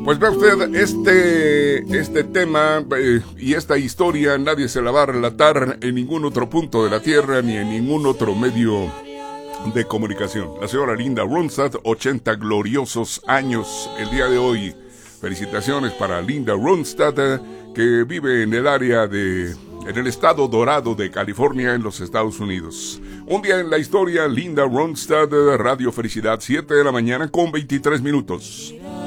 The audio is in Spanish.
Pues vea usted, este tema y esta historia nadie se la va a relatar en ningún otro punto de la Tierra ni en ningún otro medio de comunicación. La señora Linda Ronstadt, 80 gloriosos años el día de hoy. Felicitaciones para Linda Ronstadt, que vive en el estado dorado de California, en los Estados Unidos. Un día en la historia, Linda Ronstadt, Radio Felicidad, 7 de la mañana con 23 minutos.